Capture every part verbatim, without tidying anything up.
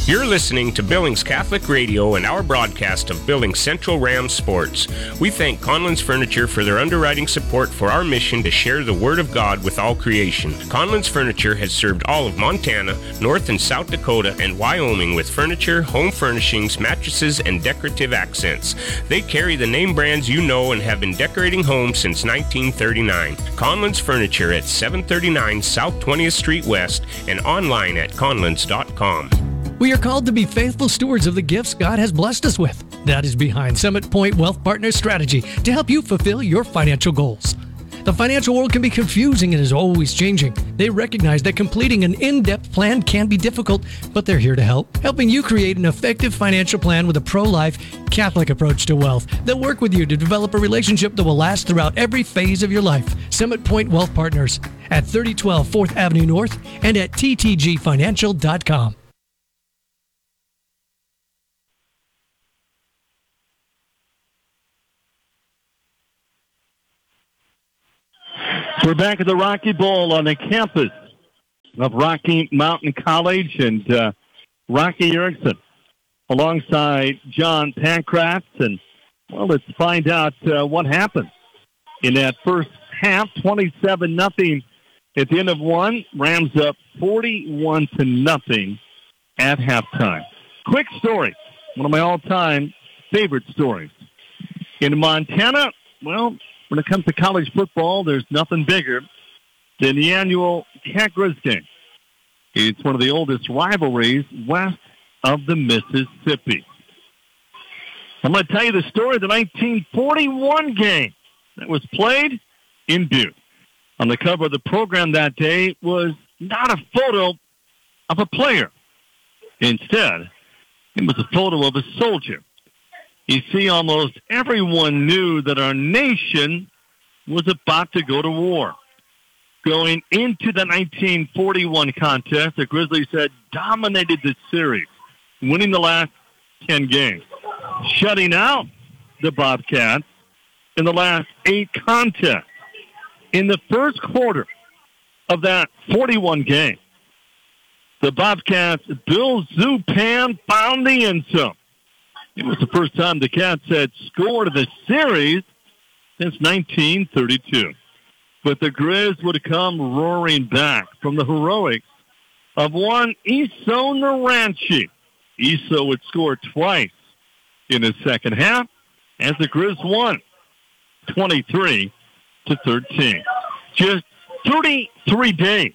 You're listening to Billings Catholic Radio and our broadcast of Billings Central Rams Sports. We thank Conlon's Furniture for their underwriting support for our mission to share the Word of God with all creation. Conlon's Furniture has served all of Montana, North and South Dakota, and Wyoming with furniture, home furnishings, mattresses, and decorative accents. They carry the name brands you know and have been decorating homes since nineteen thirty-nine. Conlon's Furniture at seven thirty-nine South twentieth Street West and online at conlons dot com. We are called to be faithful stewards of the gifts God has blessed us with. That is behind Summit Point Wealth Partners' strategy to help you fulfill your financial goals. The financial world can be confusing and is always changing. They recognize that completing an in-depth plan can be difficult, but they're here to help, helping you create an effective financial plan with a pro-life, Catholic approach to wealth. They'll work with you to develop a relationship that will last throughout every phase of your life. Summit Point Wealth Partners at thirty twelve fourth Avenue North and at t t g financial dot com. We're back at the Rocky Bowl on the campus of Rocky Mountain College, and uh, Rocky Erickson alongside John Pancratz. And, well, let's find out uh, what happened in that first half, twenty-seven nothing at the end of one. Rams up forty-one to nothing at halftime. Quick story, one of my all-time favorite stories. In Montana, well, when it comes to college football, there's nothing bigger than the annual Cat Grizz game. It's one of the oldest rivalries west of the Mississippi. I'm going to tell you the story of the nineteen forty-one game that was played in Butte. On the cover of the program that day was not a photo of a player. Instead, it was a photo of a soldier. You see, almost everyone knew that our nation was about to go to war. Going into the nineteen forty-one contest, the Grizzlies had dominated the series, winning the last ten games, shutting out the Bobcats in the last eight contests. In the first quarter of that forty-one game, the Bobcats' Bill Zupan found the end zone. It was the first time the Cats had scored in the series since nineteen thirty-two. But the Grizz would come roaring back from the heroics of one Iso Naranchi. Iso would score twice in the second half as the Grizz won twenty-three to thirteen. Just thirty-three days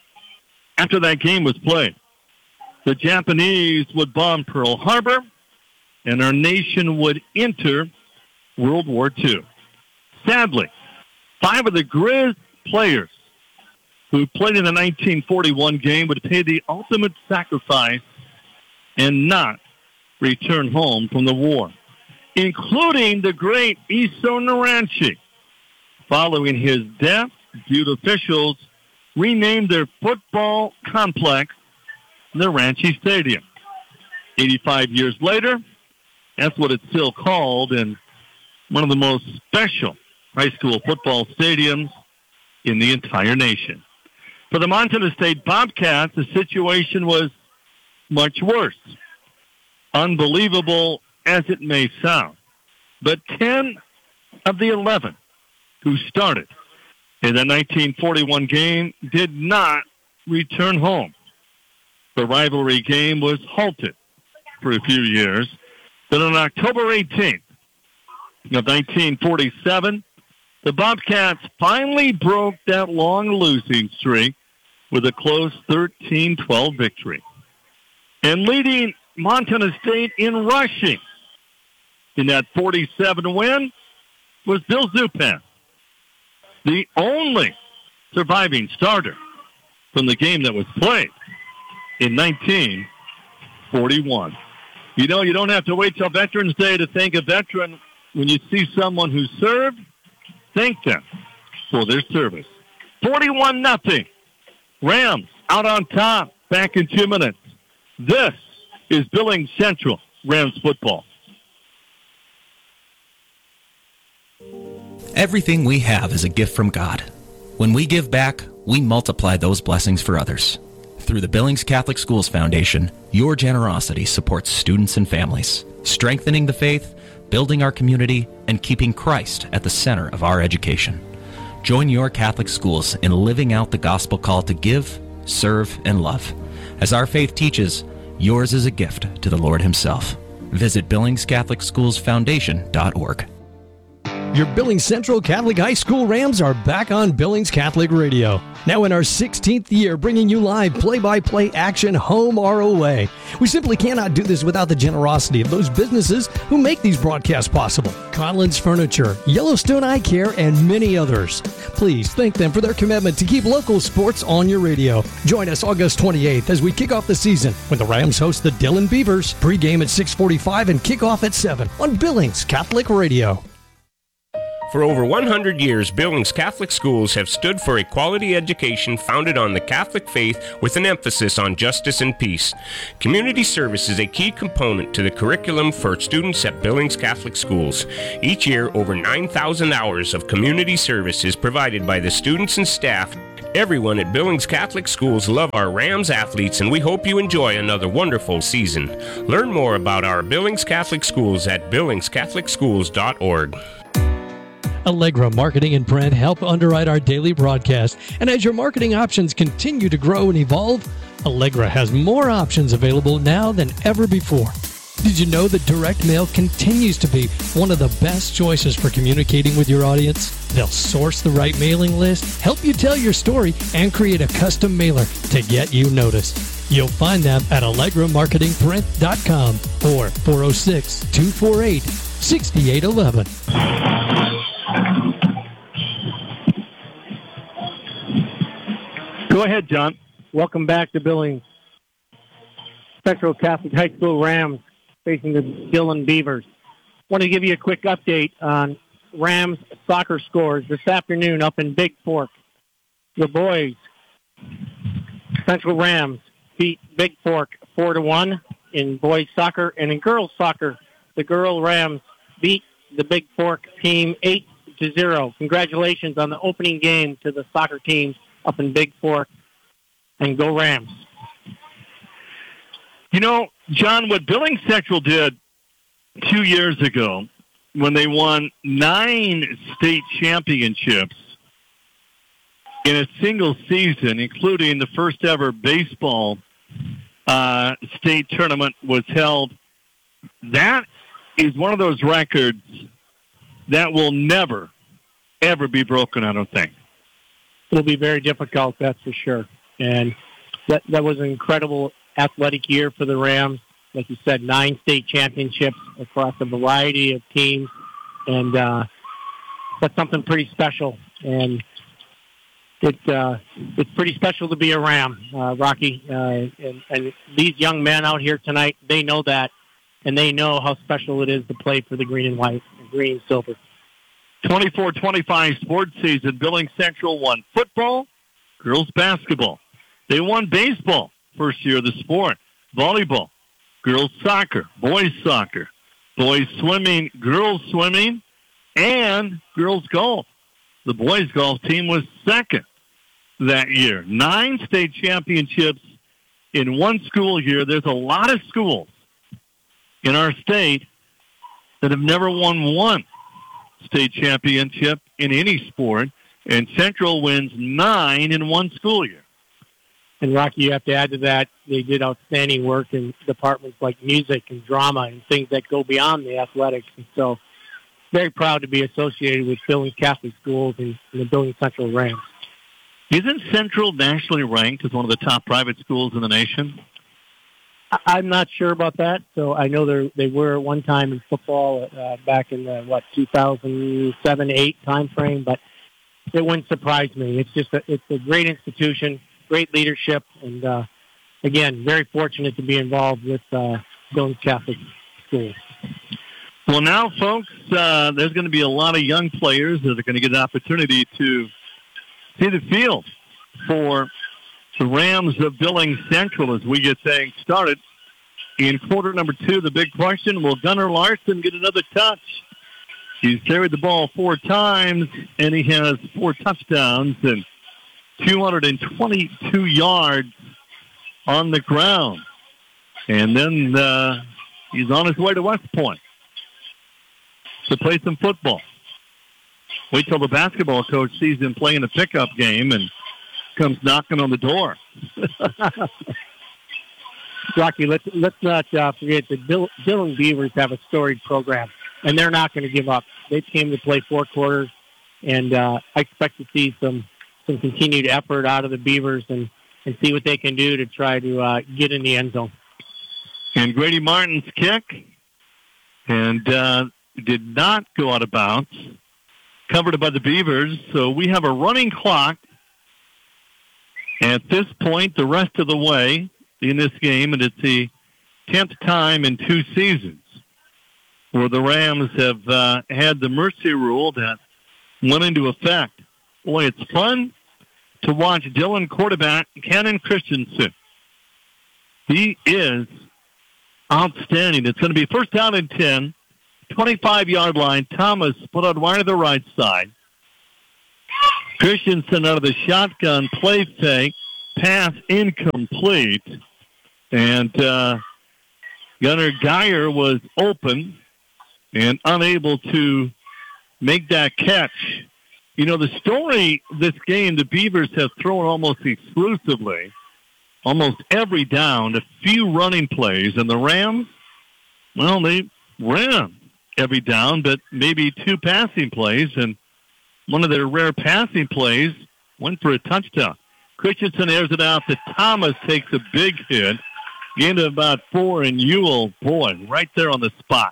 after that game was played, the Japanese would bomb Pearl Harbor, and our nation would enter World War Two. Sadly, five of the Grizz players who played in the nineteen forty-one game would pay the ultimate sacrifice and not return home from the war, including the great Iso Naranchi. Following his death, Butte officials renamed their football complex Naranchi Stadium. eighty-five years later, that's what it's still called, and one of the most special high school football stadiums in the entire nation. For the Montana State Bobcats, the situation was much worse. Unbelievable as it may sound, but ten of the eleven who started in the nineteen forty-one game did not return home. The rivalry game was halted for a few years. Then on October eighteenth of nineteen forty-seven, the Bobcats finally broke that long losing streak with a close thirteen twelve victory. And leading Montana State in rushing in that forty-seven win was Bill Zupan, the only surviving starter from the game that was played in nineteen forty-one. You know, you don't have to wait till Veterans Day to thank a veteran. When you see someone who served, thank them for their service. forty-one nothing. Rams out on top. Back in two minutes. This is Billings Central Rams football. Everything we have is a gift from God. When we give back, we multiply those blessings for others. Through the Billings Catholic Schools Foundation, your generosity supports students and families, strengthening the faith, building our community, and keeping Christ at the center of our education. Join your Catholic schools in living out the gospel call to give, serve, and love. As our faith teaches, yours is a gift to the Lord Himself. Visit Billings Catholic Schools Foundation dot org. Your Billings Central Catholic High School Rams are back on Billings Catholic Radio. Now in our sixteenth year, bringing you live play-by-play action home or away. We simply cannot do this without the generosity of those businesses who make these broadcasts possible. Conlon's Furniture, Yellowstone Eye Care, and many others. Please thank them for their commitment to keep local sports on your radio. Join us August twenty-eighth as we kick off the season when the Rams host the Dillon Beavers. Pre-game at six forty-five and kickoff at seven on Billings Catholic Radio. For over one hundred years, Billings Catholic Schools have stood for a quality education founded on the Catholic faith with an emphasis on justice and peace. Community service is a key component to the curriculum for students at Billings Catholic Schools. Each year, over nine thousand hours of community service is provided by the students and staff. Everyone at Billings Catholic Schools love our Rams athletes, and we hope you enjoy another wonderful season. Learn more about our Billings Catholic Schools at billings catholic schools dot org. Allegra Marketing and Print help underwrite our daily broadcast. And as your marketing options continue to grow and evolve, Allegra has more options available now than ever before. Did you know that direct mail continues to be one of the best choices for communicating with your audience? They'll source the right mailing list, help you tell your story, and create a custom mailer to get you noticed. You'll find them at allegra marketing print dot com or four oh six, two four eight, six eight one one. Go ahead, John. Welcome back to Billings. Central Catholic High School Rams facing the Dillon Beavers. Want to give you a quick update on Rams soccer scores this afternoon up in Big Fork. The boys, Central Rams, beat Big Fork four to one in boys soccer, and in girls soccer, the girl Rams beat the Big Fork team eight to zero. Congratulations on the opening game to the soccer teams up in Big Fork, and go Rams. You know, John, what Billings Central did two years ago when they won nine state championships in a single season, including the first ever baseball uh, state tournament was held, that is one of those records that will never, ever be broken, I don't think. It'll be very difficult, that's for sure. And that that was an incredible athletic year for the Rams. Like you said, nine state championships across a variety of teams. And uh, that's something pretty special. And it uh, it's pretty special to be a Ram, uh, Rocky. Uh, and, and these young men out here tonight, they know that. And they know how special it is to play for the green and white, green and silver. twenty-four twenty-five sports season, Billings Central won football, girls basketball. They won baseball, first year of the sport, volleyball, girls soccer, boys soccer, boys swimming, girls swimming, and girls golf. The boys golf team was second that year. Nine state championships in one school year. There's a lot of schools in our state that have never won one state championship in any sport, and Central wins nine in one school year. And, Rocky, you have to add to that, they did outstanding work in departments like music and drama and things that go beyond the athletics. And so very proud to be associated with Billings Catholic Schools and, and the Billings Central Rams. Isn't Central nationally ranked as one of the top private schools in the nation? I'm not sure about that. So I know they they were at one time in football uh, back in the, what, two thousand seven, eight time frame, but it wouldn't surprise me. It's just a, it's a great institution, great leadership, and uh, again, very fortunate to be involved with uh, Billings Catholic Schools. Well, now, folks, uh, there's going to be a lot of young players that are going to get an opportunity to see the field for the Rams of Billings Central as we get things started. In quarter number two, the big question, will Gunnar Larson get another touch? He's carried the ball four times, and he has four touchdowns and two hundred twenty-two yards on the ground. And then uh, he's on his way to West Point to play some football. Wait till the basketball coach sees him playing a pickup game and comes knocking on the door. Rocky, let's let's not uh, forget that Bill, Dillon Beavers have a storied program, and they're not going to give up. They came to play four quarters, and uh, I expect to see some some continued effort out of the Beavers and, and see what they can do to try to uh, get in the end zone. And Grady Martin's kick, and uh, did not go out of bounds, covered by the Beavers. So we have a running clock at this point the rest of the way in this game, and it's the tenth time in two seasons where the Rams have uh, had the mercy rule that went into effect. Boy, it's fun to watch Dillon quarterback Cannon Christensen. He is outstanding. It's going to be first down and ten, twenty-five-yard line. Thomas put on wide to the right side. Christensen out of the shotgun, play fake, pass incomplete. And uh, Gunnar Geyer was open and unable to make that catch. You know, the story this game, the Beavers have thrown almost exclusively, almost every down, a few running plays. And the Rams, well, they ran every down, but maybe two passing plays. And one of their rare passing plays went for a touchdown. Christensen airs it out to Thomas, takes a big hit. Gain of about four, and Ewell, boy, right there on the spot.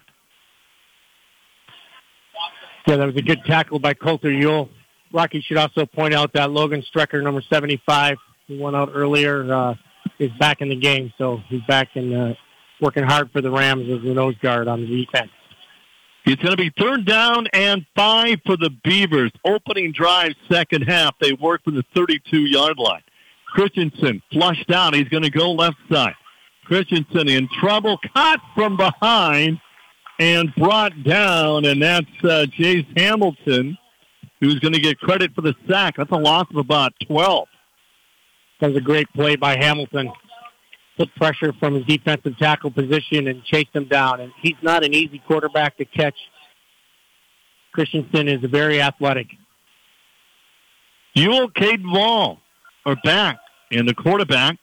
Yeah, that was a good tackle by Coulter Ewell. Rocky should also point out that Logan Strecker, number seventy-five, who went out earlier, uh, is back in the game. So he's back and uh, working hard for the Rams as the nose guard on the defense. It's going to be third down and five for the Beavers. Opening drive, second half. They work from the thirty-two-yard line. Christensen flushed out. He's going to go left side. Christensen in trouble, caught from behind and brought down, and that's uh, Jace Hamilton, who's going to get credit for the sack. That's a loss of about twelve. That was a great play by Hamilton. Put pressure from his defensive tackle position and chased him down. And he's not an easy quarterback to catch. Christensen is very athletic. Ewell, Caden Wall are back, and the quarterback.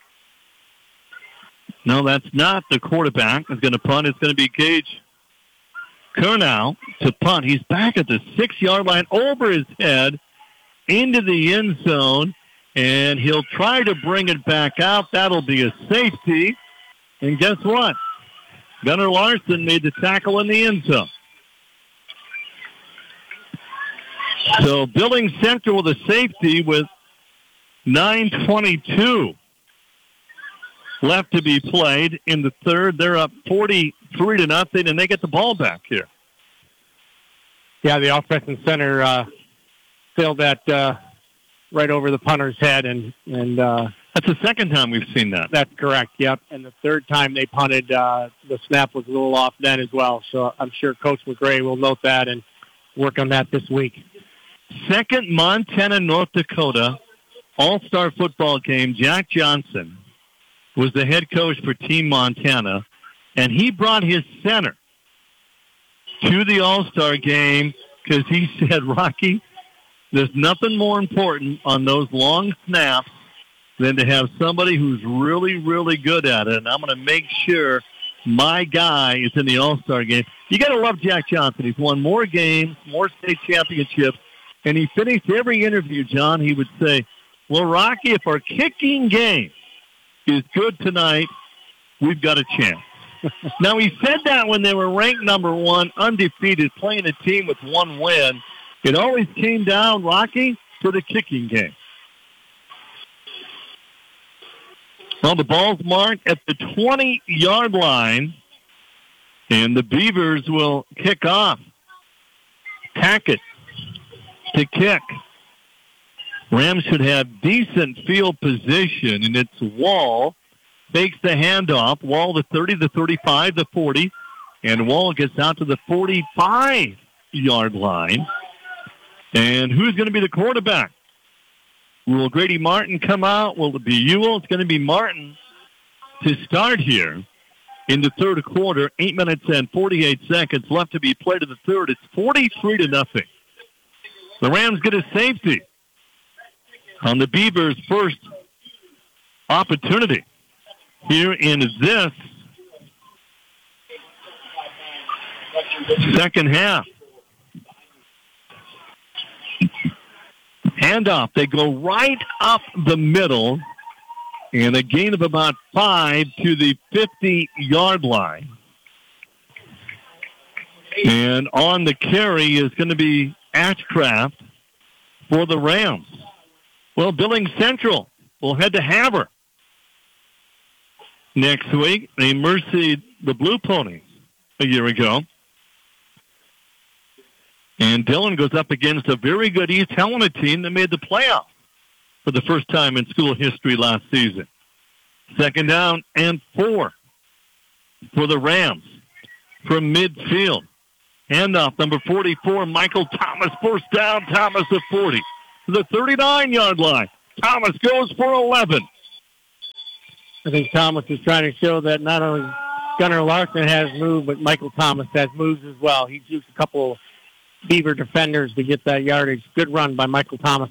No, that's not the quarterback. It's going to punt. It's going to be Gage Kurnow to punt. He's back at the six-yard line over his head into the end zone, and he'll try to bring it back out. That'll be a safety. And guess what? Gunnar Larson made the tackle in the end zone. So Billings Central with a safety with nine twenty-two left to be played in the third. They're up forty-three to nothing, and they get the ball back here. Yeah, the offensive center uh, sailed that uh, right over the punter's head, and and uh, that's the second time we've seen that. That's correct. Yep, and the third time they punted, uh, the snap was a little off then as well. So I'm sure Coach McGray will note that and work on that this week. Second Montana North Dakota All-Star football game. Jack Johnson was the head coach for Team Montana, and he brought his center to the All-Star game because he said, Rocky, there's nothing more important on those long snaps than to have somebody who's really, really good at it, and I'm going to make sure my guy is in the All-Star game. You got to love Jack Johnson. He's won more games, more state championships, and he finished every interview, John, he would say, well, Rocky, if our kicking game is good tonight, we've got a chance. Now, he said that when they were ranked number one, undefeated, playing a team with one win. It always came down, Rocky, to the kicking game. Well, the ball's marked at the twenty-yard line, and the Beavers will kick off. Tackett to kick. Rams should have decent field position, and it's Wall. Fakes the handoff. Wall the thirty, the thirty-five, the forty, and Wall gets out to the forty-five-yard line. And who's going to be the quarterback? Will Grady Martin come out? Will it be Ewell? It's going to be Martin to start here in the third quarter. Eight minutes and forty-eight seconds left to be played in the third. It's forty-three to nothing. The Rams get a safety on the Beavers' first opportunity here in this second half. Handoff. They go right up the middle, and a gain of about five to the fifty-yard line. And on the carry is going to be Ashcraft for the Rams. Well, Billings Central will head to Havre next week. They mercied the Blue Ponies a year ago. And Dillon goes up against a very good East Helena team that made the playoffs for the first time in school history last season. Second down and four for the Rams from midfield. Handoff, number forty-four, Michael Thomas, first down, Thomas at forty. To the thirty-nine-yard line. Thomas goes for eleven. I think Thomas is trying to show that not only Gunnar Larson has moved, but Michael Thomas has moves as well. He's used a couple Beaver defenders to get that yardage. Good run by Michael Thomas.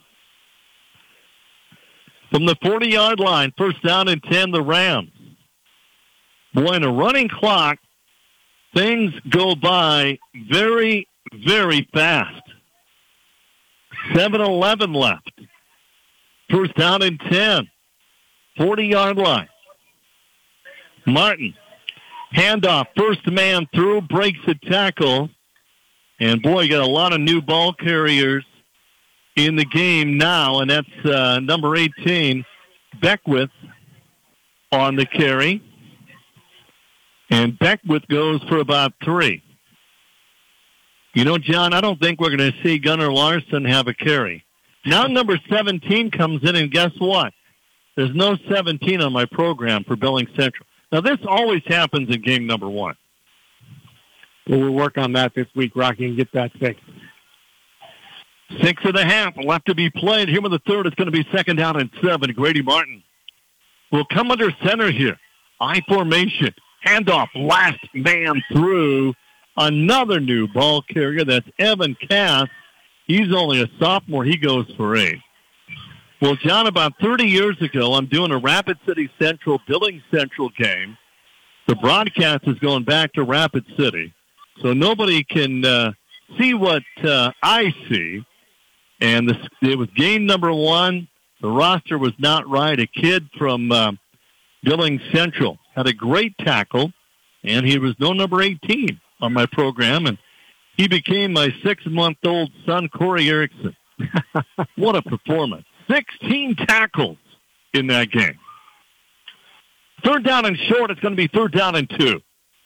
From the forty-yard line, first down and ten, the Rams. Boy, in a running clock, things go by very, very fast. seven eleven left. First down and ten. forty-yard line. Martin. Handoff. First man through. Breaks the tackle. And, boy, you got a lot of new ball carriers in the game now. And that's uh, number eighteen, Beckwith, on the carry. And Beckwith goes for about three. You know, John, I don't think we're going to see Gunnar Larson have a carry. Now number seventeen comes in, and guess what? There's no seventeen on my program for Billings Central. Now, this always happens in game number one. Well, we'll work on that this week, Rocky, and get that fixed. Six and a half left to be played. Here with the third, it's going to be second down and seven. Grady Martin will come under center here. I formation. Handoff, last man through. Another new ball carrier. That's Evan Cass. He's only a sophomore. He goes for eight. Well, John, about thirty years ago, I'm doing a Rapid City Central, Billings Central game. The broadcast is going back to Rapid City, so nobody can uh, see what uh, I see. And this, it was game number one. The roster was not right. A kid from uh, Billings Central had a great tackle, and he was no number eighteen on my program, and he became my six-month-old son, Corey Erickson. What a performance. sixteen tackles in that game. Third down and short, it's going to be third down and two.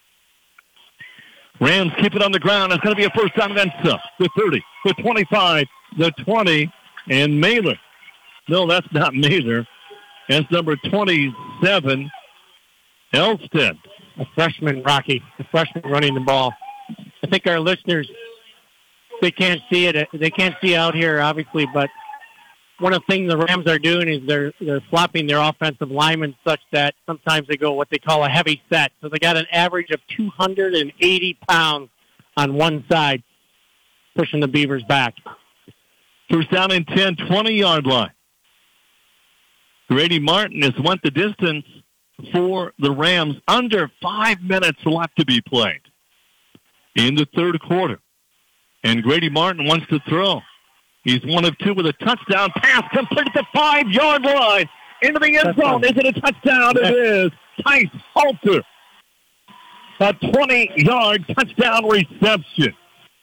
Rams keep it on the ground. It's going to be a first down and then some. The thirty, the twenty-five, the twenty, and Mailer. No, that's not Mailer. That's number twenty-seven, Elstead. A freshman, Rocky. A freshman running the ball. I think our listeners, they can't see it. They can't see out here, obviously, but one of the things the Rams are doing is they're they're flopping their offensive linemen such that sometimes they go what they call a heavy set. So they got an average of two hundred eighty pounds on one side, pushing the Beavers back. First down and ten, twenty-yard line. Grady Martin has went the distance for the Rams. Under five minutes left to be played in the third quarter. And Grady Martin wants to throw. He's one of two with a touchdown pass complete at the five-yard line. Into the end zone. Is it a touchdown? It is. Tice Halter. A twenty-yard touchdown reception.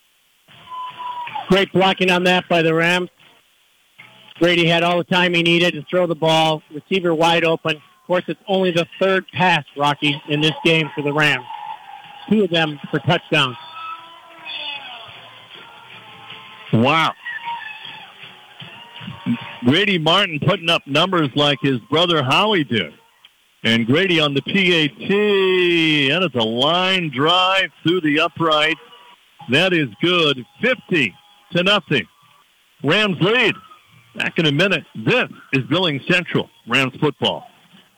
Great blocking on that by the Rams. Grady had all the time he needed to throw the ball. Receiver wide open. Of course, it's only the third pass, Rocky, in this game for the Rams. Two of them for touchdowns. Wow. Grady Martin putting up numbers like his brother Howie did. And Grady on the P A T. That is a line drive through the upright. That is good. fifty to nothing. Rams lead Back in a minute. This is Billings Central Rams football.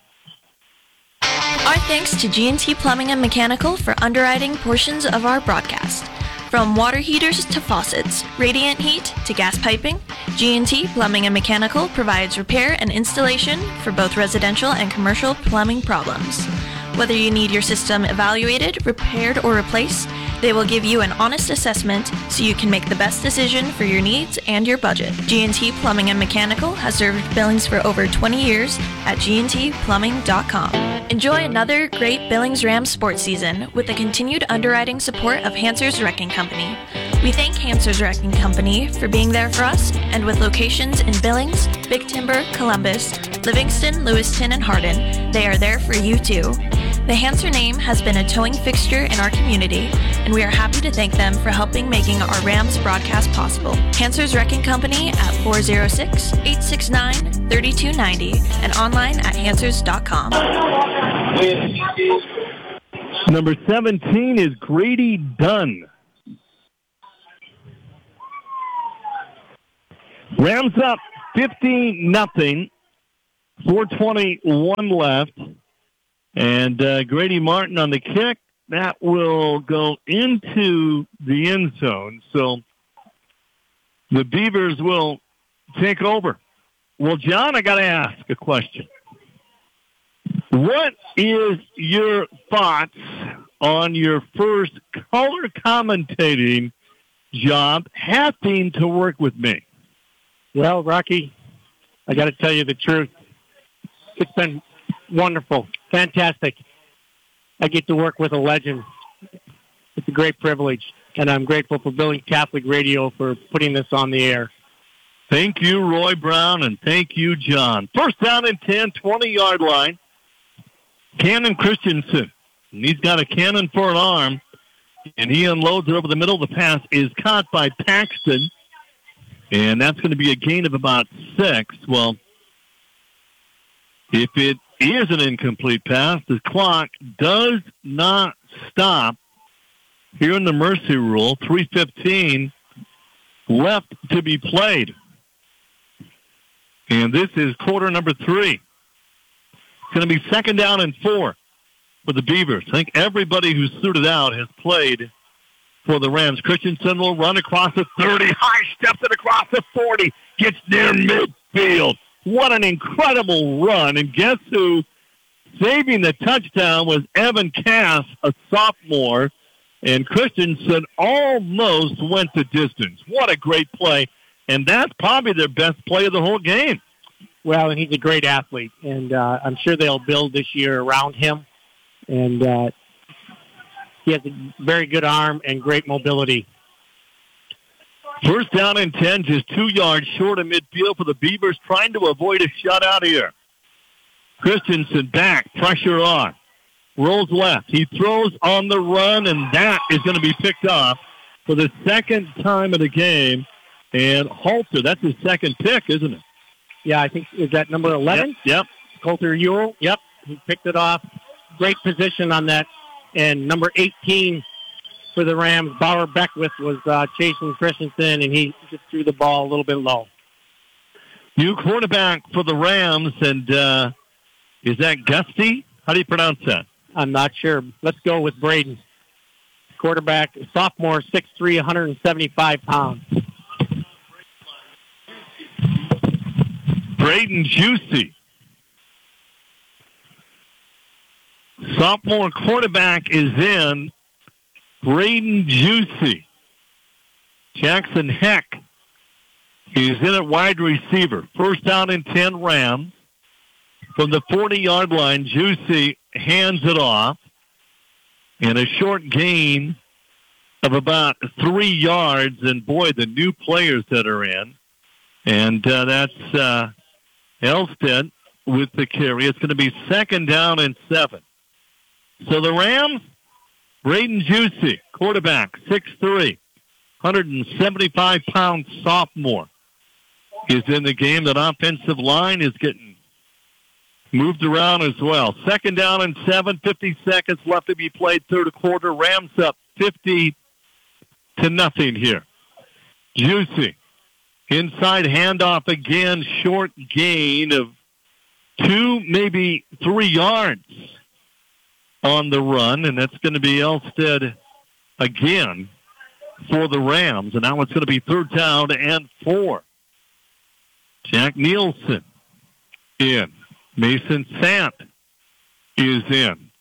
Our thanks to G and T Plumbing and Mechanical for underwriting portions of our broadcast. From water heaters to faucets, radiant heat to gas piping, G and T Plumbing and Mechanical provides repair and installation for both residential and commercial plumbing problems. Whether you need your system evaluated, repaired, or replaced, they will give you an honest assessment so you can make the best decision for your needs and your budget. G and T Plumbing and Mechanical has served Billings for over twenty years at G and T plumbing dot com. Enjoy another great Billings Rams sports season with the continued underwriting support of Hansers Wrecking Company. We thank Hansers Wrecking Company for being there for us, and with locations in Billings, Big Timber, Columbus, Livingston, Lewiston, and Hardin, they are there for you too. The Hanser name has been a towing fixture in our community, and we are happy to thank them for helping making our Rams broadcast possible. Hansers Wrecking Company at four oh six, eight six nine, three two nine oh and online at hansers dot com. Number seventeen is Grady Dunn. Rams up fifteen nothing. four twenty-one left. And uh, Grady Martin on the kick. That will go into the end zone. So the Beavers will take over. Well, John, I got to ask a question. What is your thoughts on your first color commentating job having to work with me? Well, Rocky, I got to tell you the truth. It's been wonderful, fantastic. I get to work with a legend. It's a great privilege, and I'm grateful for Billings Catholic Radio for putting this on the air. Thank you, Roy Brown, and thank you, John. First down and ten, twenty-yard line. Cannon Christensen. And he's got a cannon for an arm, and he unloads it over the middle. The pass is caught by Paxton, and that's going to be a gain of about six. Well, if it is an incomplete pass, the clock does not stop here in the mercy rule. three fifteen left to be played. And this is quarter number three. It's going to be second down and four for the Beavers. I think everybody who's suited out has played for the Rams. Christensen will run across the thirty, high steps it across the forty, gets near midfield. What an incredible run. And guess who? Saving the touchdown was Evan Cass, a sophomore. And Christensen almost went the distance. What a great play. And that's probably their best play of the whole game. Well, and he's a great athlete. And uh, I'm sure they'll build this year around him. And uh, he has a very good arm and great mobility. First down and ten, just two yards short of midfield for the Beavers, trying to avoid a shutout here. Christensen back, pressure on. Rolls left. He throws on the run, and that is going to be picked off for the second time of the game. And Halter, that's his second pick, isn't it? Yeah, I think, is that number eleven? Yep. yep. Coulter Ewell. Yep, he picked it off. Great position on that. And number eighteen for the Rams, Bauer Beckwith, was uh, chasing Christensen, and he just threw the ball a little bit low. New quarterback for the Rams, and uh, is that Gusty? How do you pronounce that? I'm not sure. Let's go with Braden. Quarterback, sophomore, six three, one hundred seventy-five pounds. Braden Juicy. Sophomore quarterback is in. Braden Juicy. Jackson Heck is in at wide receiver. First down and ten Rams. From the forty-yard line, Juicy hands it off. And a short gain of about three yards. And, boy, the new players that are in. And uh, that's uh, Elstead with the carry. It's going to be second down and seven. So the Rams, Braden Juicy, quarterback, six three, one hundred seventy-five pound sophomore, is in the game. That offensive line is getting moved around as well. Second down and seven, fifty seconds left to be played, third quarter. Rams up fifty to nothing here. Juicy Inside handoff again, short gain of two, maybe three yards on the run, and that's going to be Elstead again for the Rams. And now it's going to be third down and four. Jack Nielsen in. Mason Sant is in.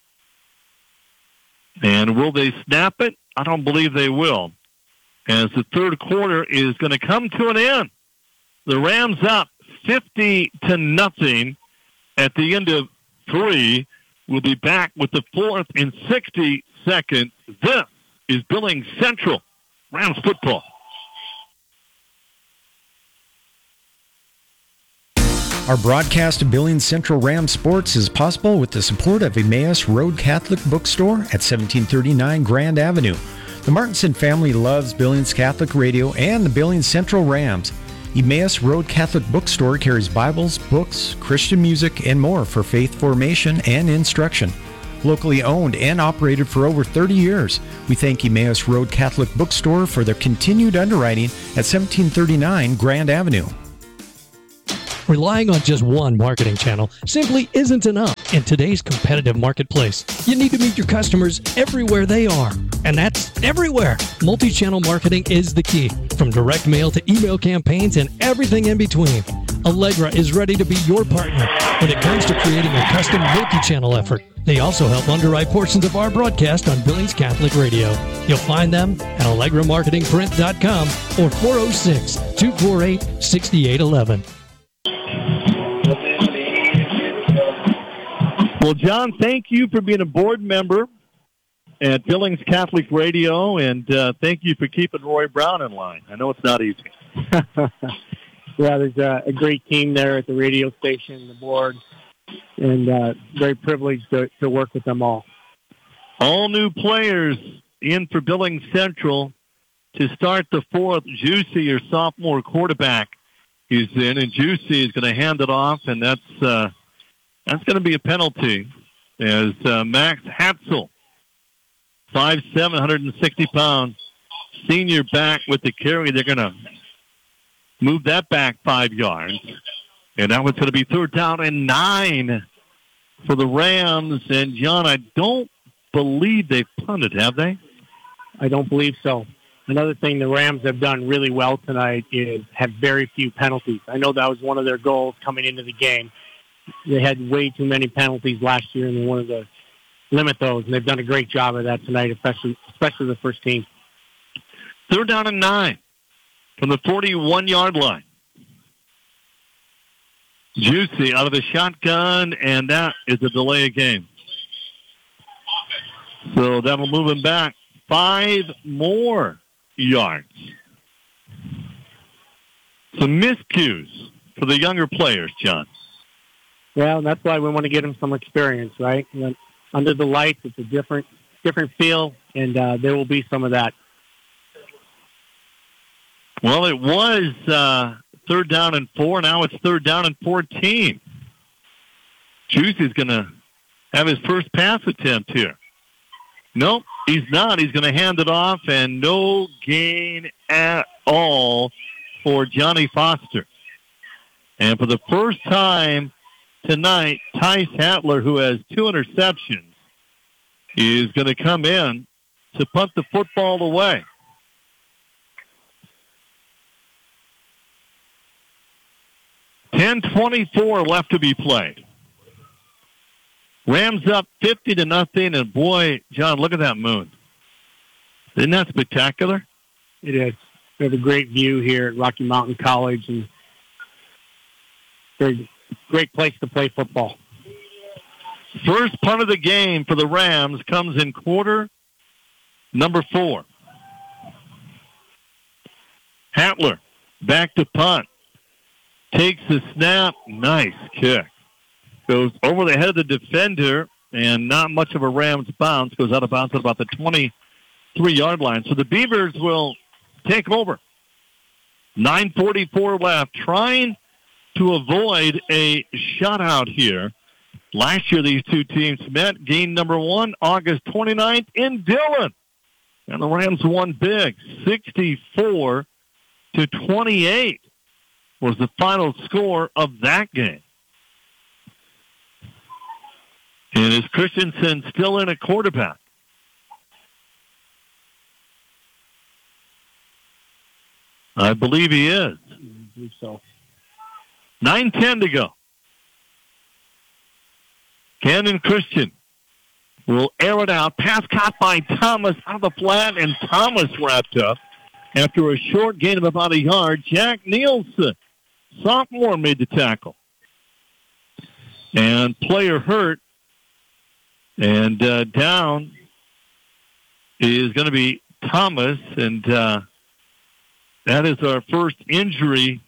And will they snap it? I don't believe they will, as the third quarter is going to come to an end. The Rams up fifty to nothing at the end of three. We'll be back with the fourth in sixty seconds. This is Billings Central Rams football. Our broadcast of Billings Central Rams sports is possible with the support of Emmaus Road Catholic Bookstore at seventeen thirty-nine Grand Avenue. The Martinson family loves Billings Catholic Radio and the Billings Central Rams. Emmaus Road Catholic Bookstore carries Bibles, books, Christian music, and more for faith formation and instruction. Locally owned and operated for over thirty years, we thank Emmaus Road Catholic Bookstore for their continued underwriting at seventeen thirty-nine Grand Avenue. Relying on just one marketing channel simply isn't enough in today's competitive marketplace. You need to meet your customers everywhere they are, and that's everywhere. Multi-channel marketing is the key, from direct mail to email campaigns and everything in between. Allegra is ready to be your partner when it comes to creating a custom multi-channel effort. They also help underwrite portions of our broadcast on Billings Catholic Radio. You'll find them at allegra marketing print dot com or four oh six, two four eight, six eight one one. Well, John, thank you for being a board member at Billings Catholic Radio, and uh, thank you for keeping Roy Brown in line. I know it's not easy. Yeah, there's a, a great team there at the radio station, the board, and uh, very privileged to, to work with them all. All new players in for Billings Central to start the fourth. Juicy, your sophomore quarterback, is in, and Juicy is going to hand it off, and that's uh, that's going to be a penalty as uh, Max Hatzel, five seven, one hundred sixty pounds, senior back with the carry. They're going to move that back five yards. And that was going to be third down and nine for the Rams. And, John, I don't believe they've punted, have they? I don't believe so. Another thing the Rams have done really well tonight is have very few penalties. I know that was one of their goals coming into the game. They had way too many penalties last year, and they wanted to limit those. And they've done a great job of that tonight, especially especially the first team. Third down and nine from the forty-one-yard line. Juicy out of the shotgun, and that is a delay of game. So that'll move him back five more yards. Some miscues for the younger players, John. Well, that's why we want to get them some experience, right? And under the lights, it's a different different feel, and uh, there will be some of that. Well, it was uh, third down and four. Now it's third down and fourteen. Juicy's going to have his first pass attempt here. Nope, he's not. He's going to hand it off, and no gain at all for Johnny Foster. And for the first time tonight, Tice Hatler, who has two interceptions, is going to come in to punt the football away. ten twenty-four left to be played. Rams up fifty to nothing, and boy, John, look at that moon. Isn't that spectacular? It is. We have a great view here at Rocky Mountain College, and very great place to play football. First punt of the game for the Rams comes in quarter number four. Hatler back to punt. Takes the snap. Nice kick. Goes over the head of the defender, and not much of a Rams bounce. Goes out of bounds at about the twenty-three-yard line. So the Beavers will take over. nine forty-four left. Trying to avoid a shutout here. Last year, these two teams met. Game number one, August twenty-ninth in Dillon. And the Rams won big, sixty-four to twenty-eight. was the final score of that game. And is Christensen still in at quarterback? I believe he is. I believe so. nine ten to go. Cannon Christian will air it out. Pass caught by Thomas out of the flat, and Thomas wrapped up after a short gain of about a yard. Jack Nielsen, sophomore, made the tackle. And player hurt. And uh, down is going to be Thomas, and uh, that is our first injury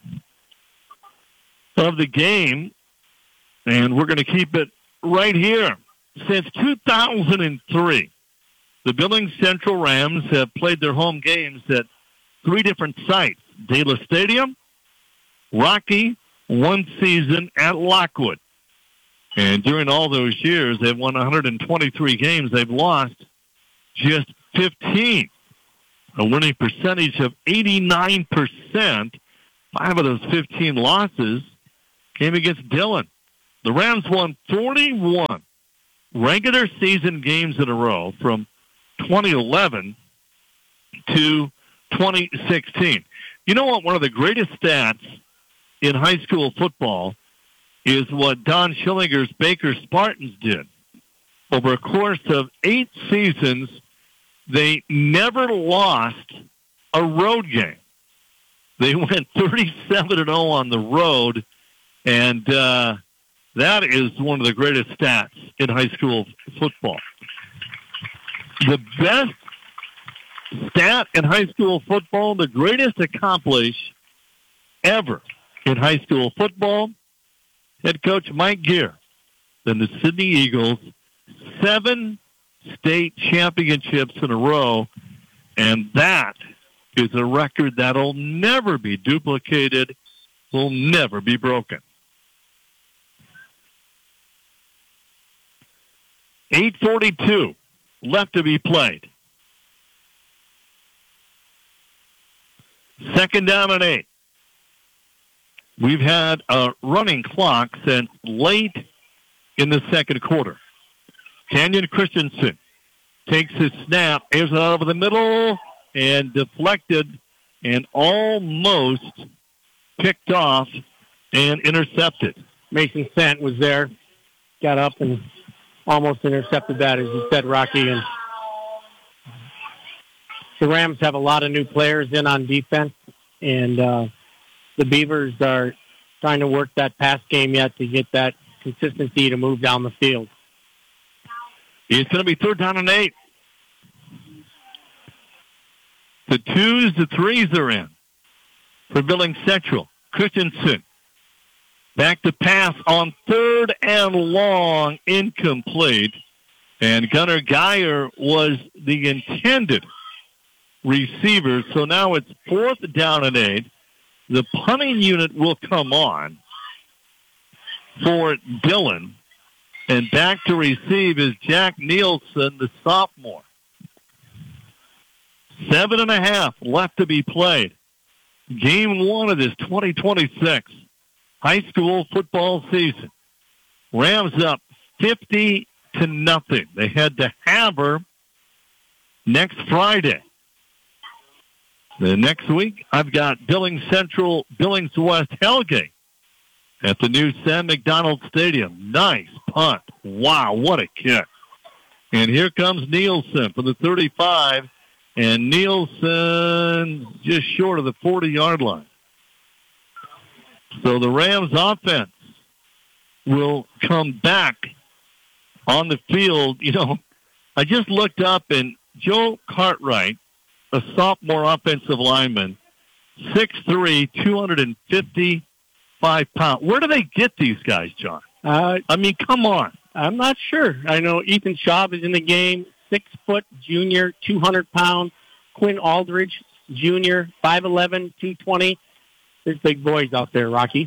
of the game. And we're going to keep it right here. Since two thousand three, the Billings Central Rams have played their home games at three different sites. Dela Stadium, Rocky, one season at Lockwood. And during all those years, they've won one hundred twenty-three games. They've lost just fifteen, a winning percentage of eighty-nine percent. Five of those fifteen losses came against Dillon. The Rams won forty-one regular season games in a row from twenty eleven to twenty sixteen. You know what? One of the greatest stats in high school football is what Don Schillinger's Baker Spartans did. Over a course of eight seasons, they never lost a road game. They went thirty-seven and oh on the road, and uh, that is one of the greatest stats in high school football. The best stat in high school football, the greatest accomplishment ever in high school football, head coach Mike Gear, then the Sydney Eagles, seven state championships in a row, and that is a record that'll never be duplicated, will never be broken. eight forty-two left to be played. Second down and eight. We've had a running clock since late in the second quarter. Canyon Christensen takes his snap, airs it out over the middle, and deflected and almost picked off and intercepted. Mason Sant was there, got up and almost intercepted that, as you said, Rocky. And the Rams have a lot of new players in on defense, and uh, the Beavers are trying to work that pass game yet to get that consistency to move down the field. It's going to be third down and eight. The twos, the threes are in for Billings Central. Christensen back to pass on third and long, incomplete. And Gunnar Geyer was the intended receiver. So now it's fourth down and eight. The punting unit will come on for Dillon. And back to receive is Jack Nielsen, the sophomore. Seven and a half left to be played. Game one of this twenty twenty-six high school football season. Rams up fifty to nothing. They head to Havre next Friday. The next week, I've got Billings Central, Billings West Hellgate at the new Sam McDonald Stadium. Nice punt. Wow, what a kick. And here comes Nielsen for the thirty-five, and Nielsen just short of the forty-yard line. So the Rams offense will come back on the field. You know, I just looked up, and Joe Cartwright, a sophomore offensive lineman, six three, two hundred fifty-five pounds. Where do they get these guys, John? Uh, I mean, come on. I'm not sure. I know Ethan Schaub is in the game, six-foot junior, two hundred pounds. Quinn Aldridge, junior, five eleven, two twenty. There's big boys out there, Rocky.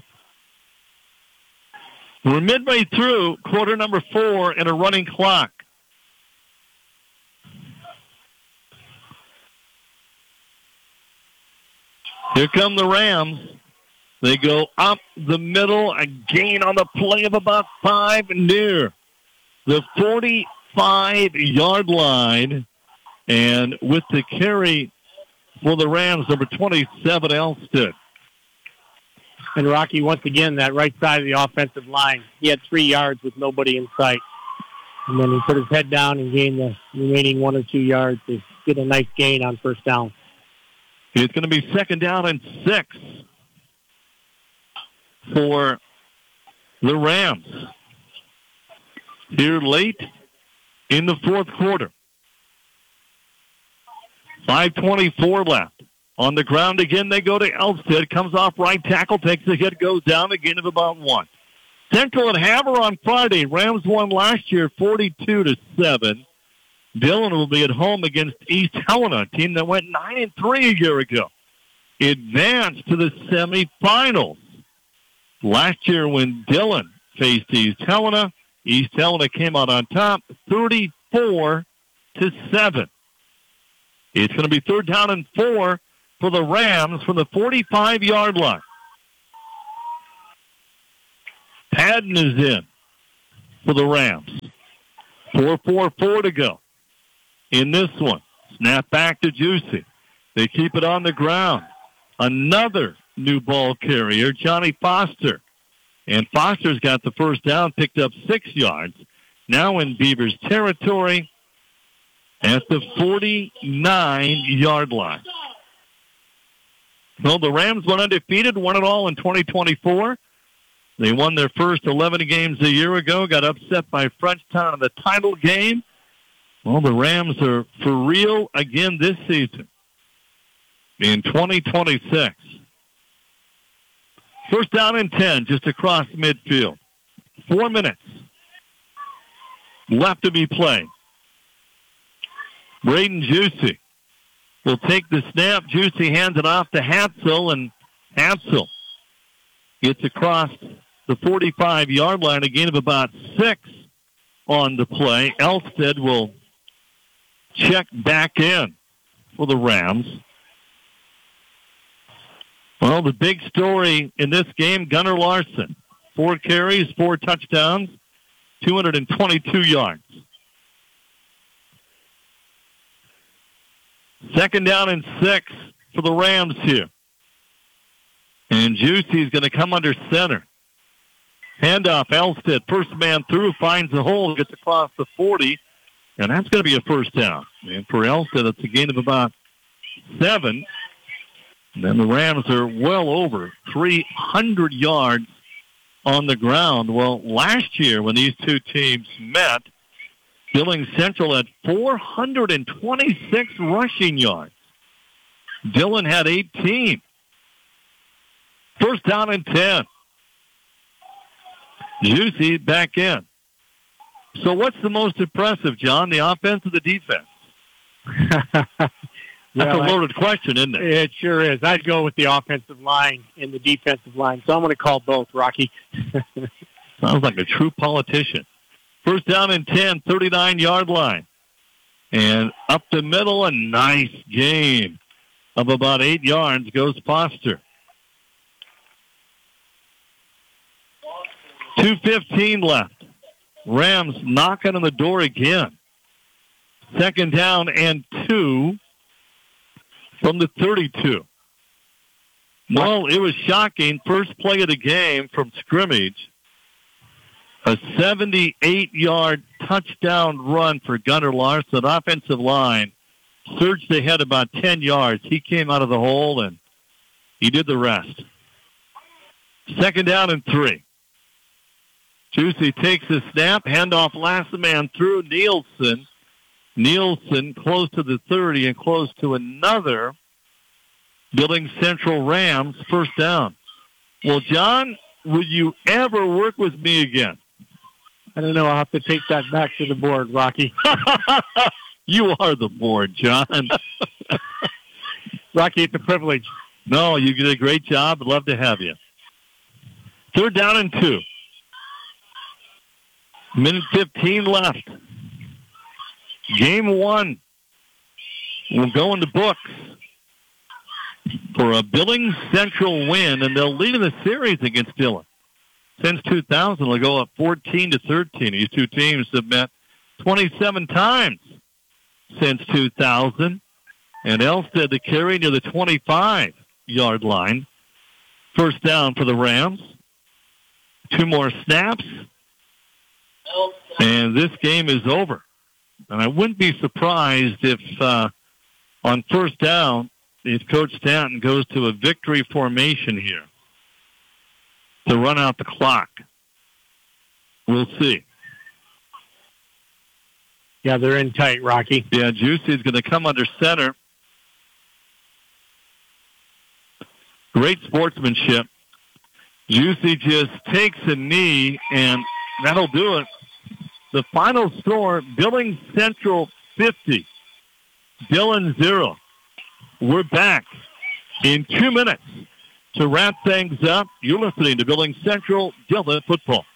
We're midway through quarter number four and a running clock. Here come the Rams. They go up the middle, a gain on the play of about five near the forty-five-yard line. And with the carry for the Rams, number twenty-seven, Elston. And Rocky, once again, that right side of the offensive line, he had three yards with nobody in sight. And then he put his head down and gained the remaining one or two yards to get a nice gain on first down. It's going to be second down and six for the Rams here late in the fourth quarter. five twenty-four left. On the ground again, they go to Elstead. Comes off right tackle, takes a hit, goes down, a gain of about one. Central and Havre on Friday. Rams won last year forty-two to seven. Dillon will be at home against East Helena, a team that went nine and three a year ago. Advanced to the semifinals. Last year when Dillon faced East Helena, East Helena came out on top thirty-four to seven. It's going to be third down and four for the Rams from the forty-five-yard line. Padden is in for the Rams. four four four to go in this one. Snap back to Juicy. They keep it on the ground. Another new ball carrier, Johnny Foster. And Foster's got the first down, picked up six yards. Now in Beavers territory at the forty-nine-yard line. Well, the Rams went undefeated, won it all in twenty twenty-four. They won their first eleven games a year ago, got upset by Frenchtown in the title game. Well, the Rams are for real again this season in twenty twenty-six. First down and ten, just across midfield. Four minutes left to be played. Braden Juicy will take the snap. Juicy hands it off to Hatzel, and Hatzel gets across the forty-five-yard line, a gain of about six on the play. Elstead will check back in for the Rams. Well, the big story in this game, Gunnar Larson. Four carries, four touchdowns, two hundred twenty-two yards. Second down and six for the Rams here. And Juicy's going to come under center. Handoff, Elstead, first man through, finds the hole, gets across the forty, and that's going to be a first down. And for Elstead, it's a gain of about seven. And then the Rams are well over three hundred yards on the ground. Well, last year when these two teams met, Billings Central had four hundred twenty-six rushing yards. Dillon had eighteen. First down and ten. Juicy back in. So what's the most impressive, John, the offense or the defense? That's well, a loaded I, question, isn't it? It sure is. I'd go with the offensive line and the defensive line. So I'm going to call both, Rocky. Sounds like a true politician. First down and ten, thirty-nine-yard line. And up the middle, a nice gain of about eight yards goes Foster. two fifteen left. Rams knocking on the door again. Second down and two from the thirty-two. Well, it was shocking. First play of the game from scrimmage. A seventy-eight-yard touchdown run for Gunnar Larson. Offensive line surged ahead about ten yards. He came out of the hole, and he did the rest. Second down and three. Juicy takes the snap. Handoff last man through Nielsen. Nielsen close to the thirty and close to another Billings Central Rams first down. Well, John, would you ever work with me again? I don't know. I'll have to take that back to the board, Rocky. You are the board, John. Rocky, it's a privilege. No, you did a great job. I'd love to have you. Third down and two. Minute fifteen left. Game one will go in the books. for a Billings Central win, and they'll lead in the series against Dillon. Since two thousand, they'll go up fourteen to thirteen. These two teams have met twenty-seven times since two thousand. And Elstead to carry near the twenty-five-yard line. First down for the Rams. Two more snaps. And this game is over. And I wouldn't be surprised if uh, on first down, if Coach Stanton goes to a victory formation here to run out the clock. We'll see. Yeah, they're in tight, Rocky. Yeah, Juicy's going to come under center. Great sportsmanship. Juicy just takes a knee, and that'll do it. The final score, Billings Central fifty, Dillon zero. We're back in two minutes to wrap things up. You're listening to Billings Central Dillon football.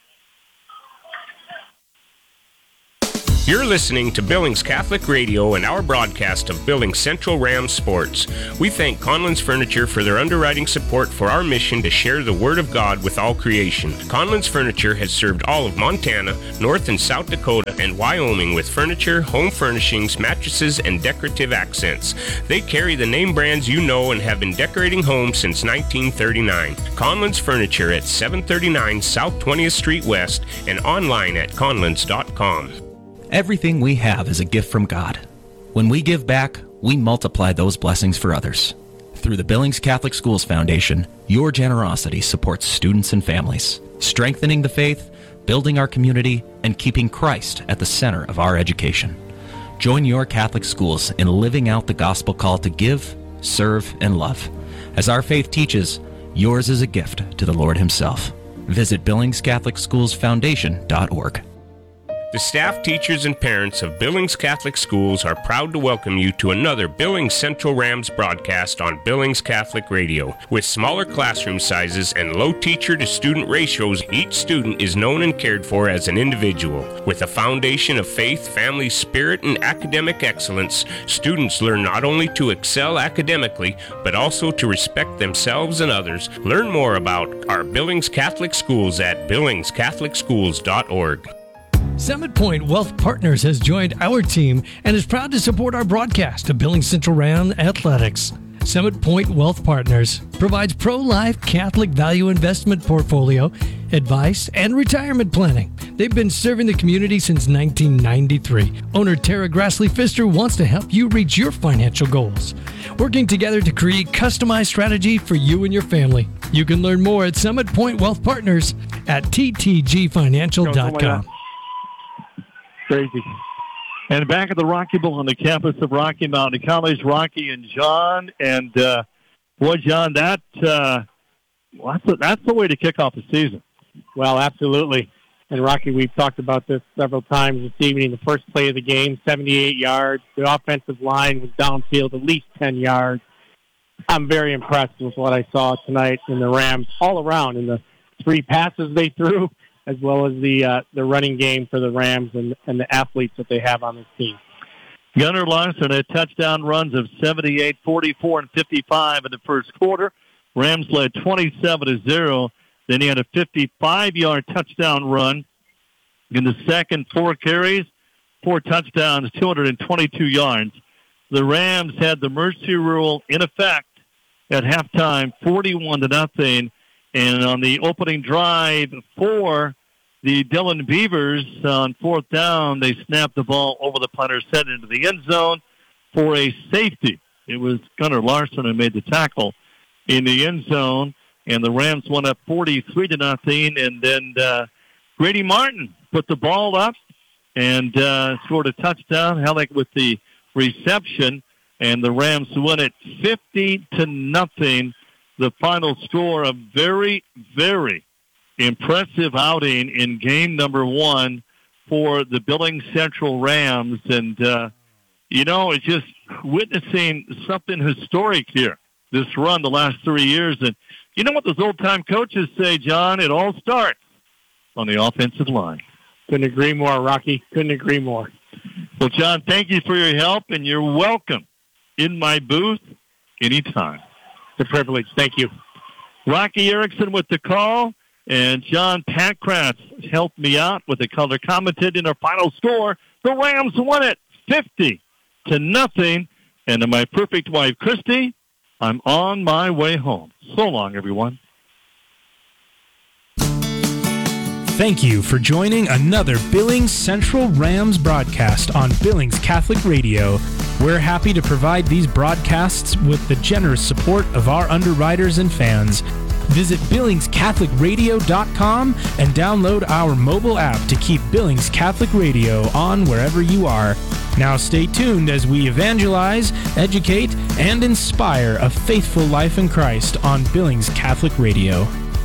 You're listening to Billings Catholic Radio and our broadcast of Billings Central Rams sports. We thank Conlon's Furniture for their underwriting support for our mission to share the Word of God with all creation. Conlon's Furniture has served all of Montana, North and South Dakota, and Wyoming with furniture, home furnishings, mattresses, and decorative accents. They carry the name brands you know and have been decorating homes since nineteen thirty-nine. Conlon's Furniture at seven thirty-nine South twentieth Street West and online at conlons dot com. Everything we have is a gift from God. When we give back, we multiply those blessings for others. Through the Billings Catholic Schools Foundation, your generosity supports students and families, strengthening the faith, building our community, and keeping Christ at the center of our education. Join your Catholic schools in living out the gospel call to give, serve, and love. As our faith teaches, yours is a gift to the Lord Himself. Visit billings catholic schools foundation dot org. The staff, teachers, and parents of Billings Catholic Schools are proud to welcome you to another Billings Central Rams broadcast on Billings Catholic Radio. With smaller classroom sizes and low teacher-to-student ratios, each student is known and cared for as an individual. With a foundation of faith, family spirit, and academic excellence, students learn not only to excel academically, but also to respect themselves and others. Learn more about our Billings Catholic Schools at billings catholic schools dot org. Summit Point Wealth Partners has joined our team and is proud to support our broadcast of Billings Central Ram Athletics. Summit Point Wealth Partners provides pro-life Catholic value investment portfolio, advice, and retirement planning. They've been serving the community since nineteen ninety-three. Owner Tara Grassley-Pfister wants to help you reach your financial goals, working together to create customized strategy for you and your family. You can learn more at Summit Point Wealth Partners at t t g financial dot com. Crazy. And back at the Rocky Bowl on the campus of Rocky Mountain College, Rocky and John. And, uh, boy, John, that uh, well, that's, the, that's the way to kick off the season. Well, absolutely. And, Rocky, we've talked about this several times this evening. The first play of the game, seventy-eight yards. The offensive line was downfield at least ten yards. I'm very impressed with what I saw tonight in the Rams all around in the three passes they threw, as well as the uh, the running game for the Rams and, and the athletes that they have on this team. Gunnar Larson had touchdown runs of seventy-eight, forty-four, and fifty-five in the first quarter. Rams led twenty-seven to zero. Then he had a fifty-five-yard touchdown run in the second, four carries, four touchdowns, two hundred twenty-two yards. The Rams had the mercy rule in effect at halftime, forty-one to nothing. And on the opening drive for the Dillon Beavers on fourth down, they snapped the ball over the punter's head into the end zone for a safety. It was Gunnar Larson who made the tackle in the end zone, and the Rams went up forty-three to nothing. And then uh, Grady Martin put the ball up and uh, scored a touchdown. Halleck with the reception, and the Rams win it fifty to nothing. The final score, a very, very impressive outing in game number one for the Billings Central Rams. And, uh, you know, it's just witnessing something historic here, this run the last three years. And you know what those old-time coaches say, John? It all starts on the offensive line. Couldn't agree more, Rocky. Couldn't agree more. Well, John, thank you for your help, and you're welcome in my booth anytime. It's a privilege. Thank you. Rocky Erickson with the call, and John Pankratz helped me out with the color commentating our final score. The Rams won it fifty to nothing. And to my perfect wife, Christy, I'm on my way home. So long, everyone. Thank you for joining another Billings Central Rams broadcast on Billings Catholic Radio. We're happy to provide these broadcasts with the generous support of our underwriters and fans. Visit Billings Catholic Radio dot com and download our mobile app to keep Billings Catholic Radio on wherever you are. Now stay tuned as we evangelize, educate, and inspire a faithful life in Christ on Billings Catholic Radio.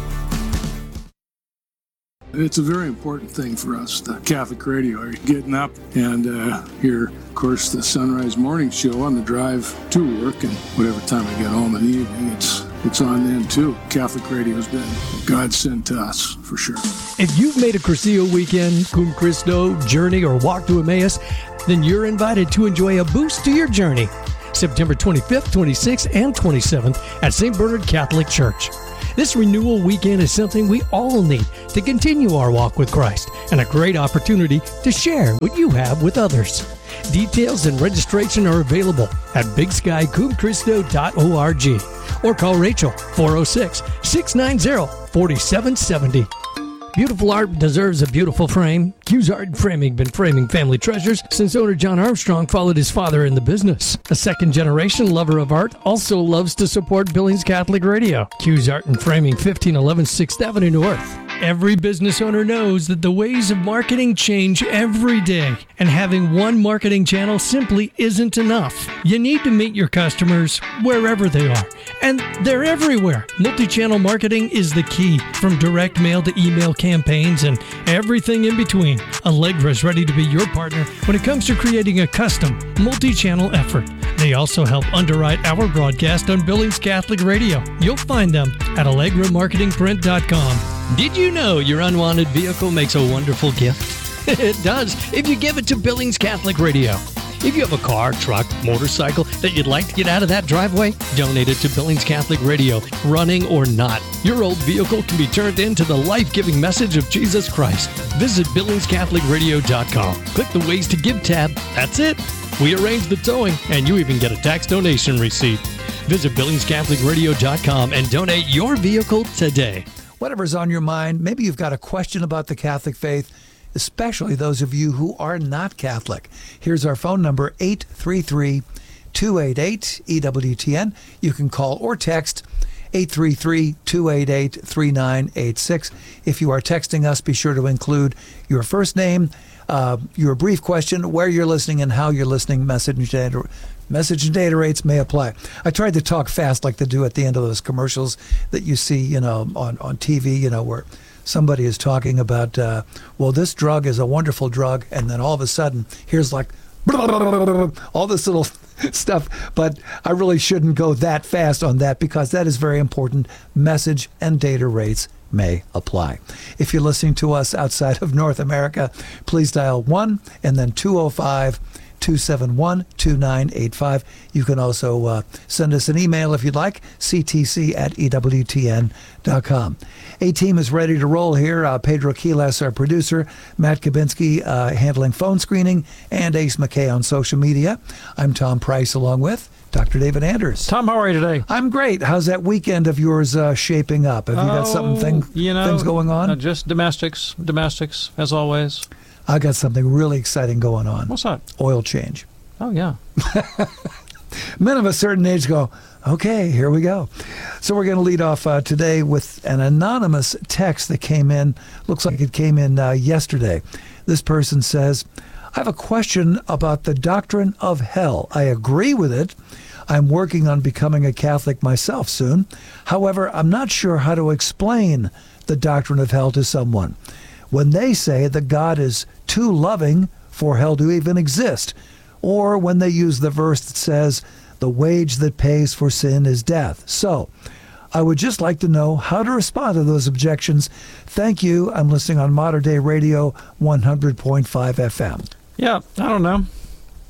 It's a very important thing for us, the Catholic radio. You're getting up and uh, hear, of course, the Sunrise Morning Show on the drive to work, and whatever time I get home in the evening, it's it's on then too. Catholic radio's been God sent to us, for sure. If you've made a Cursillo weekend, Cum Christo, journey, or walk to Emmaus, then you're invited to enjoy a boost to your journey. September twenty-fifth, twenty-sixth, and twenty-seventh at Saint Bernard Catholic Church. This renewal weekend is something we all need to continue our walk with Christ, and a great opportunity to share what you have with others. Details and registration are available at big sky cum christo dot org or call Rachel four oh six, six nine zero, four seven seven zero. Beautiful art deserves a beautiful frame. Q's Art and Framing been framing family treasures since owner John Armstrong followed his father in the business. A second-generation lover of art also loves to support Billings Catholic Radio. Q's Art and Framing, fifteen eleven sixth Avenue North. Every business owner knows that the ways of marketing change every day, and having one marketing channel simply isn't enough. You need to meet your customers wherever they are, and they're everywhere. Multi-channel marketing is the key, from direct mail to email campaigns and everything in between. Allegra is ready to be your partner when it comes to creating a custom, multi-channel effort. They also help underwrite our broadcast on Billings Catholic Radio. You'll find them at allegra marketing print dot com. Did you know your unwanted vehicle makes a wonderful gift? It does, if you give it to Billings Catholic Radio. If you have a car, truck, motorcycle that you'd like to get out of that driveway, donate it to Billings Catholic Radio, running or not. Your old vehicle can be turned into the life-giving message of Jesus Christ. Visit billings catholic radio dot com. Click the Ways to Give tab. That's it. We arrange the towing, and you even get a tax donation receipt. Visit billings catholic radio dot com and donate your vehicle today. Whatever's on your mind, maybe you've got a question about the Catholic faith, especially those of you who are not Catholic. Here's our phone number, eight three three, two eight eight, E W T N. You can call or text eight three three, two eight eight, three nine eight six. If you are texting us, be sure to include your first name, uh, your brief question, where you're listening, and how you're listening. Message data, message and data rates may apply. I tried to talk fast like they do at the end of those commercials that you see, you know, on, on T V, you know, where somebody is talking about, uh, well, this drug is a wonderful drug, and then all of a sudden, here's like all this little stuff. But I really shouldn't go that fast on that, because that is very important. Message and data rates may apply. If you're listening to us outside of North America, please dial one and then two oh five, two seven one, two nine eight five. You can also uh, send us an email if you'd like, c t c at e w t n dot com. A-Team is ready to roll here. Uh, Pedro Quiles, our producer, Matt Kabinski uh, handling phone screening, and Ace McKay on social media. I'm Tom Price, along with Doctor David Anders. Tom, how are you today? I'm great. How's that weekend of yours uh, shaping up? Have you got oh, something, you know, things going on? Uh, just domestics, domestics, as always. I got something really exciting going on. What's that? Oil change. Oh, yeah. Men of a certain age go, okay, here we go. So we're going to lead off uh, today with an anonymous text that came in. Looks like it came in uh, yesterday. This person says, I have a question about the doctrine of hell. I agree with it. I'm working on becoming a Catholic myself soon. However, I'm not sure how to explain the doctrine of hell to someone when they say that God is too loving for hell to even exist, or when they use the verse that says, the wage that pays for sin is death. So I would just like to know how to respond to those objections. Thank you. I'm listening on Modern Day Radio one hundred point five F M. Yeah, I don't know.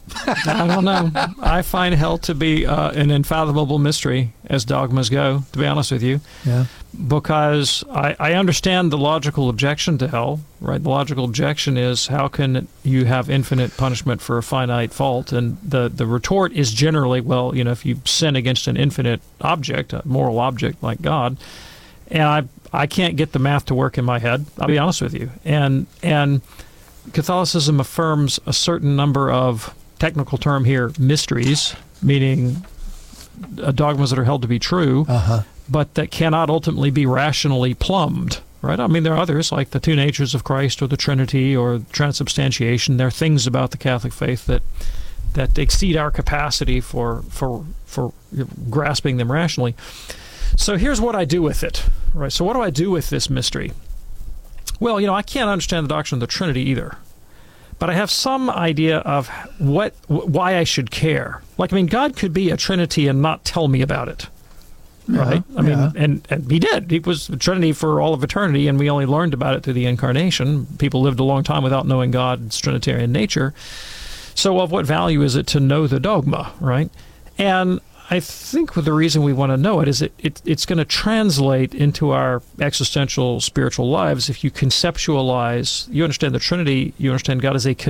I don't know. I find hell to be uh, an unfathomable mystery as dogmas go, to be honest with you. Yeah. Because I, I understand the logical objection to hell, right? The logical objection is, how can you have infinite punishment for a finite fault? And the, the retort is generally, well, you know, if you sin against an infinite object, a moral object like God, and I I can't get the math to work in my head, I'll be honest with you. And and Catholicism affirms a certain number of, technical term here, mysteries, meaning uh, dogmas that are held to be true, Uh-huh. but that cannot ultimately be rationally plumbed, right? I mean, there are others, like the two natures of Christ or the Trinity or transubstantiation. There are things about the Catholic faith that that exceed our capacity for for for grasping them rationally. So here's what I do with it, right? So what do I do with this mystery? Well, you know, I can't understand the doctrine of the Trinity either, but I have some idea of what why I should care. Like, I mean, God could be a Trinity and not tell me about it, right? Yeah, I mean, yeah. and, and he did. He was a Trinity for all of eternity, and we only learned about it through the Incarnation. People lived a long time without knowing God's Trinitarian nature. So of what value is it to know the dogma, right? And I think the reason we want to know it is it, it it's going to translate into our existential spiritual lives if you conceptualize, you understand the Trinity, you understand God as a